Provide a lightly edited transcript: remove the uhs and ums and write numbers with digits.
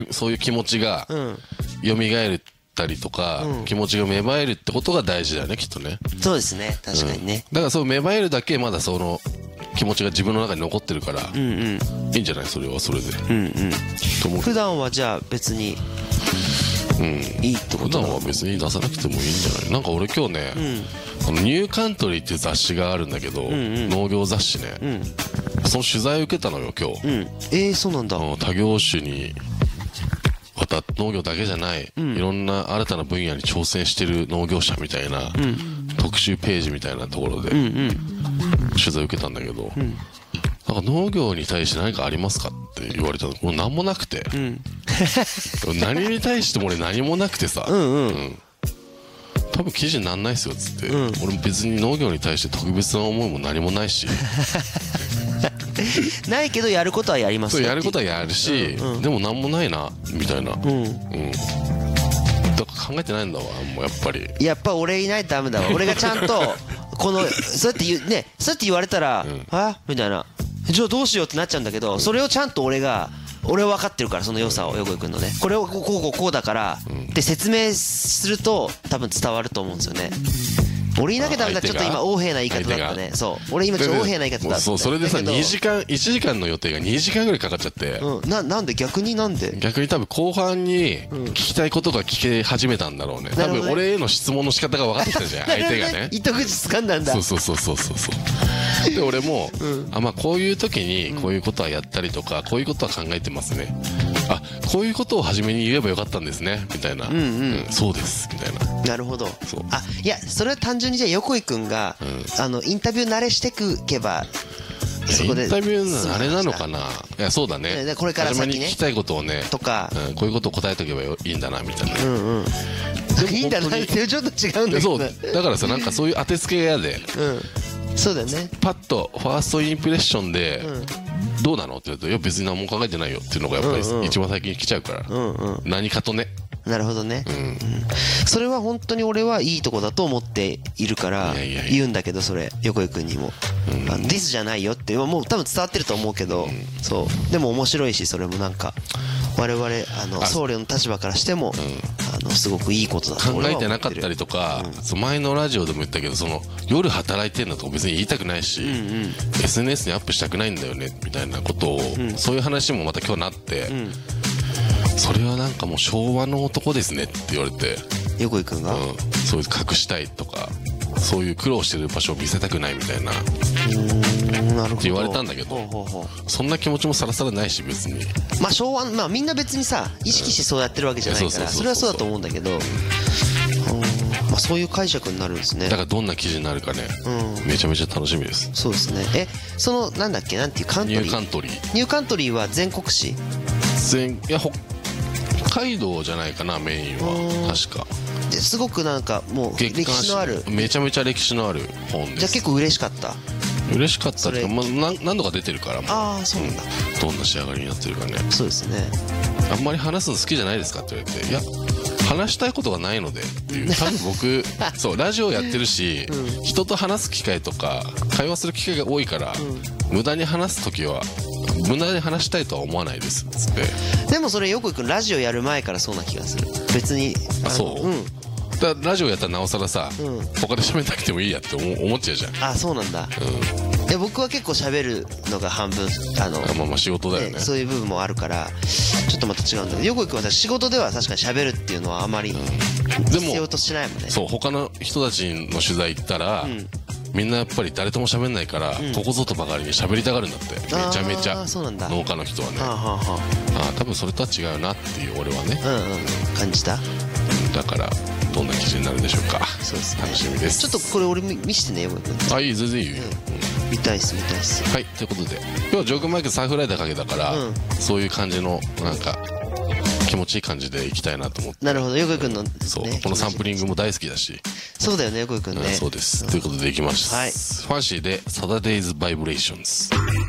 そういう気持ちがうん蘇ったりとか、気持ちが芽生えるってことが大事だよね、きっとね。 そうですね、確かにね。 だからそう芽生えるだけまだその気持ちが自分の中に残ってるから、いいんじゃない、それはそれで。と思う。 普段はじゃあ別にいいってこ普段となの？ は別に出さなくてもいいんじゃない。なんか俺今日ね、このニューカントリーっていう雑誌があるんだけど、農業雑誌ね、その取材を受けたのよ今日。 そうなんだ。 他業種に農業だけじゃない、いろんな新たな分野に挑戦してる農業者みたいな、特集ページみたいなところで、取材を受けたんだけど、なんか農業に対して何かありますかって言われたの。もう何もなくて、何に対しても俺何もなくてさ、多分記事になんないっすよっつって、俺も別に農業に対して特別な思いも何もないしないけどやることはやりますよ。 そうやることはやるし、でも何もないなみたいな、だから考えてないんだわもうやっぱり。 やっぱ俺いないとダメだわ。俺がちゃんとこのそうやって言うね、そうやって言われたらみたいな、じゃあどうしようってなっちゃうんだけど、それをちゃんと俺は分かってるから、その良さを横井君のね、これをこうだからって説明すると多分伝わると思うんですよね。俺いなきゃダメだ。ちょっと今横柄な言い方だったね。そう俺今ちょっと横柄な言い方だった。 そうそれでさ1時間の予定が2時間ぐらいかかっちゃって、 なんで逆になんで逆に多分後半に聞きたいことが聞け始めたんだろうね。多分俺への質問の仕方が分かってきたじゃん相手がね。 糸口掴んだんだ。 そうで俺もまあこういう時にこういうことはやったりとか、こういうことは考えてますね、あこういうことを初めに言えばよかったんですねみたいな、そうですみたいな。 なるほど。いやそれは単純にじゃあ横井君がインタビュー慣れしてけば、そこでインタビューあれなのかな。いやそうだね、 これから先ね初めに聞きたいことをねとか、 こういうことを答えとけばいいんだなみたいな。 いいんだなってちょっと違うんだけど。 そうだからさ、なんかそういう当てつけが嫌で、 そうだよね。 パッとファーストインプレッションでどうなのって言うと、いや別に何も考えてないよっていうのがやっぱり一番最近来ちゃうから、何かとね。 なるほどね。それは本当に俺はいいとこだと思っているから言うんだけど、それ横井君にもディスじゃないよってもう多分伝わってると思うけど、そうでも面白いし、それもなんか我々僧侶の立場からしてもすごくいいことだと考えてなかったりとか、前のラジオでも言ったけど、その夜働いてんだとか別に言いたくないし、SNS にアップしたくないんだよねみたいなことを、そういう話もまた今日なって、それはなんかもう昭和の男ですねって言われて、 横井君がそういう隠したいとか、そういう苦労してる場所を見せたくないみたいなって言われたんだけど、そんな気持ちもさらさらないし別に。 まあ昭和、まあみんな別にさ意識してそうやってるわけじゃないから、それはそうだと思うんだけど、まあそういう解釈になるんですね。 だからどんな記事になるかね、めちゃめちゃ楽しみです。 そうですね。そのなんだっけ、なんていうカントリー、 ニューカントリー。 ニューカントリーは全国紙？ いや北海道じゃないかなメインは確か。 すごくなんかもう歴史のある、 めちゃめちゃ歴史のある本です。 じゃあ結構嬉しかった？ 嬉しかったっていうか、何度か出てるからもう。 ああそうなんだ。 どんな仕上がりになってるかね。 そうですね。 あんまり話すの好きじゃないですかって言われて、いや話したいことがないのでっていう。多分僕そうラジオやってるし、人と話す機会とか会話する機会が多いから、無駄に話す時は無駄に話したいとは思わないですっつって。 でもそれ横井君ラジオやる前からそうな気がする。別にだラジオやったらなおさらさ、他で喋んなくてもいいやって思っちゃうじゃん。 あ、そうなんだ。僕は結構喋るのが半分まあ仕事だよね。 そういう部分もあるからちょっとまた違うんだけど、横井君は仕事では確かに喋るっていうのはあまり必要としないもんね。 そう他の人たちの取材行ったら、みんなやっぱり誰とも喋んないから、ここぞとばかりに喋りたがるんだって。めちゃめちゃ農家の人はね。多分それとは違うなっていう俺はね、 感じた。 だからどんな記事になるんでしょうか。そうですね、楽しみです。 ちょっとこれ俺見してね、横井君。 いい、全然いいよ。 見たいっす。 はい、ということで今日はジョークマイクサーフライダーかけたから、そういう感じのなんか気持ちいい感じでいきたいなと思って。 なるほど、横井君のそうこのサンプリングも大好きだし。 そうだよね、横井君ね。 そうです。ということでいきます。ファンシーでサタデイズバイブレーションズ。